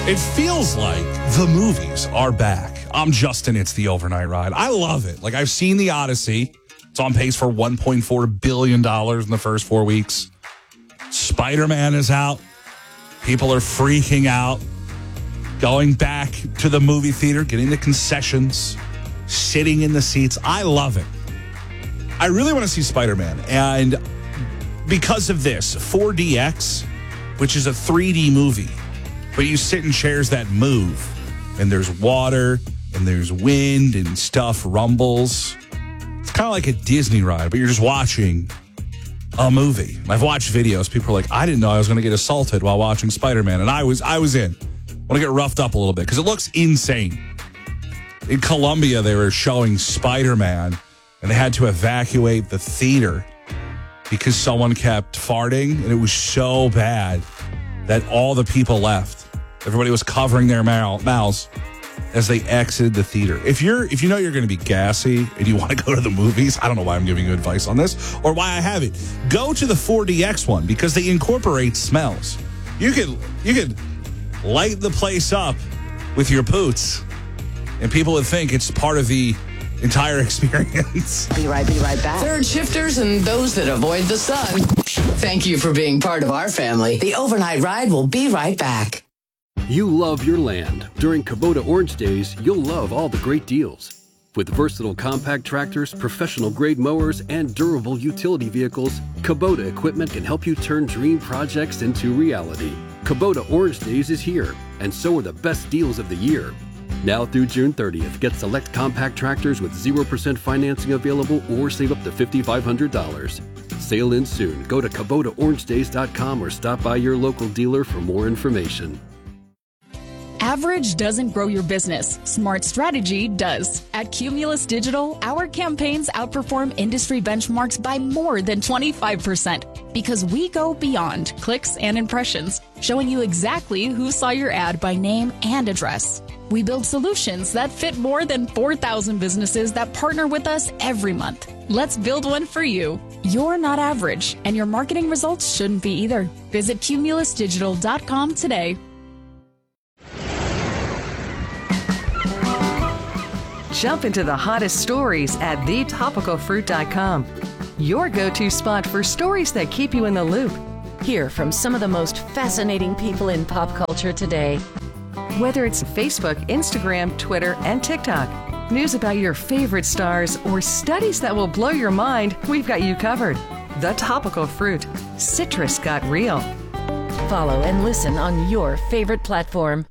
It feels like the movies are back. I'm Justin. It's the Overnight Ride. I love it. Like, I've seen The Odyssey. It's on pace for $1.4 billion in the first 4 weeks. Spider-Man is out. People are freaking out. Going back to the movie theater, getting the concessions, sitting in the seats. I love it. I really want to see Spider-Man. And because of this, 4DX, which is a 3D movie, but you sit in chairs that move, and there's water, and there's wind, and stuff rumbles. It's kind of like a Disney ride, but you're just watching a movie. I've watched videos. People are like, I didn't know I was going to get assaulted while watching Spider-Man, and I was in. I want to get roughed up a little bit, because it looks insane. In Colombia, they were showing Spider-Man, and they had to evacuate the theater because someone kept farting, and it was so bad that all the people left. Everybody was covering their mouths as they exited the theater. If you know you're going to be gassy and you want to go to the movies, I don't know why I'm giving you advice on this or why I have it. Go to the 4DX one because they incorporate smells. You could light the place up with your poots, and people would think it's part of the entire experience. Be right back. Third shifters and those that avoid the sun. Thank you for being part of our family. The Overnight Ride will be right back. You love your land. During Kubota Orange Days, you'll love all the great deals. With versatile compact tractors, professional-grade mowers, and durable utility vehicles, Kubota equipment can help you turn dream projects into reality. Kubota Orange Days is here, and so are the best deals of the year. Now through June 30th, get select compact tractors with 0% financing available or save up to $5,500. Sale ends soon. Go to KubotaOrangeDays.com or stop by your local dealer for more information. Average doesn't grow your business. Smart strategy does. At Cumulus Digital, our campaigns outperform industry benchmarks by more than 25% because we go beyond clicks and impressions, showing you exactly who saw your ad by name and address. We build solutions that fit more than 4,000 businesses that partner with us every month. Let's build one for you. You're not average, and your marketing results shouldn't be either. Visit cumulusdigital.com today. Jump into the hottest stories at thetopicalfruit.com. Your go-to spot for stories that keep you in the loop. Hear from some of the most fascinating people in pop culture today. Whether it's Facebook, Instagram, Twitter, and TikTok, news about your favorite stars, or studies that will blow your mind, we've got you covered. The Topical Fruit. Citrus got real. Follow and listen on your favorite platform.